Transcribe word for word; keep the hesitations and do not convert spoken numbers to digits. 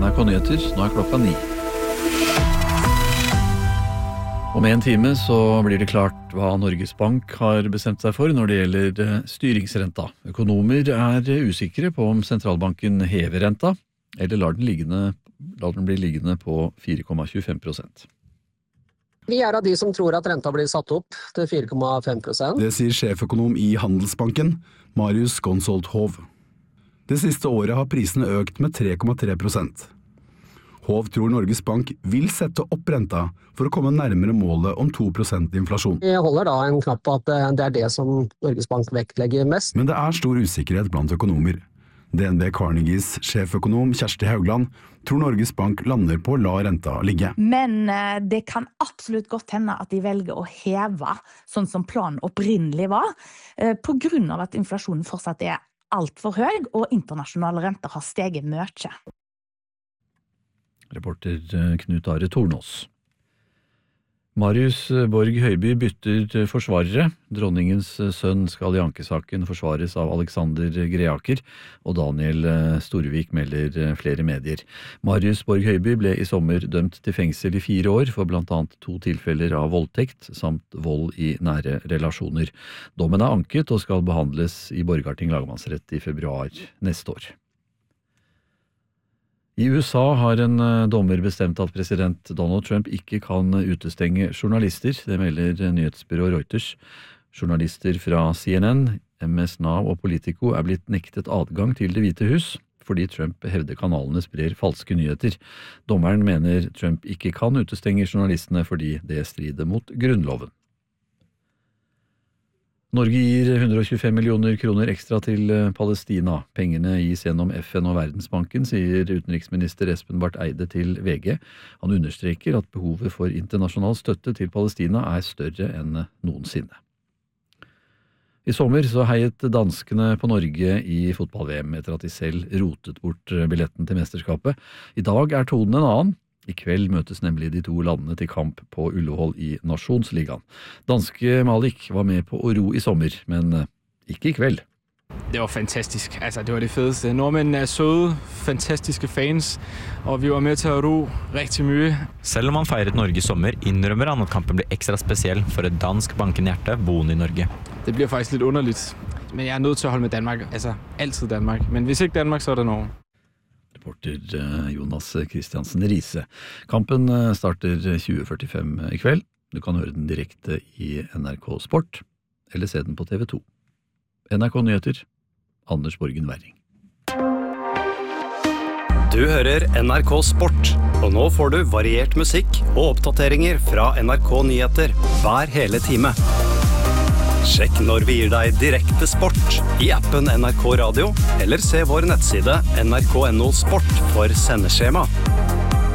N R K Nyheter, nå er klokka ni. Om en time så blir det klart hva Norges Bank har bestemt seg for når det gjelder styringsrenta. Økonomer er usikre på om sentralbanken hever renta, eller lar den, liggende, lar den bli liggende på fire komma tjuefem prosent. Vi er av de som tror at renta blir satt opp til fire komma fem prosent. Det sier sjeføkonom i Handelsbanken, Marius Gonsolt Hov. Det siste året har prisene økt med tre komma tre prosent. Hov tror Norges Bank vil sette opp renta for å komme nærmere målet om to prosent inflasjon. Vi holder da en knapp på at det er det som Norges Bank vektlegger mest. Men det er stor usikkerhet blant økonomer. D N B Carnegies sjeføkonom Kjersti Haugland tror Norges Bank lander på å la renta ligge. Men det kan absolutt godt hende at de velger å heve, sånn som planen opprinnelig var, på grunn av at inflasjonen fortsatt er alt for høy, og internasjonale renter har steget mye. Reporter Knut Are Tornås. Marius Borg Høiby bytter forsvarere. Dronningens sønn skal i ankesaken forsvares av Alexander Greaker, og Daniel Storvik melder flere medier. Marius Borg Høiby ble i sommer dømt til fengsel i fire år for blant annet to tilfeller av voldtekt samt vold i nære relasjoner. Dommen er anket og skal behandles i Borgarting lagmannsrett i februar neste år. I U S A har en dommer bestemt at president Donald Trump ikke kan utestenge journalister, det melder nyhetsbyrået Reuters. Journalister fra C N N, M S Now og Politico er blitt nektet adgang til Det hvite hus, fordi Trump hevder kanalene sprer falske nyheter. Dommeren mener Trump ikke kan utestenge journalistene fordi det strider mot grunnloven. Norge gir hundre og tjuefem millioner kroner ekstra til Palestina. Pengene gis gjennom F N og Verdensbanken, sier utenriksminister Espen Barth Eide til V G. Han understreker at behovet for internasjonal støtte til Palestina er større enn noensinne. I sommer så heiet danskene på Norge i fotball-V M etter at de selv rotet bort billetten til mesterskapet. I dag er tonen en annen. I kveld møtes nemlig de to landene til kamp på Ullevål i Nasjonsligaen. Danske Malik var med på å ro i sommer, men ikke i kveld. Det var fantastisk. Altså, det var det fedeste. Nordmændene er søde, fantastiske fans, og vi var med til å ro rigtig mye. Selv om han feiret Norge i sommer, innrømmer han at kampen blir ekstra spesiell for et dansk bankende hjerte boende i Norge. Det blir faktisk litt underligt, men jeg er nødt til å holde med Danmark. Altså, altid Danmark. Men hvis ikke Danmark, så er det Norge. Reporter Jonas Kristiansen Riise. Kampen starter tjue førtifem i kveld. Du kan høre den direkte i N R K Sport, eller se den på T V to. N R K Nyheter, Anders Borgen Werring. Du hører N R K Sport, og nå får du variert musikk og oppdateringer fra N R K Nyheter hver hele time. Sjekk når vi gir deg direkte sport i appen N R K Radio, eller se vår nettside N R K punktum N O Sport for sendeskjema.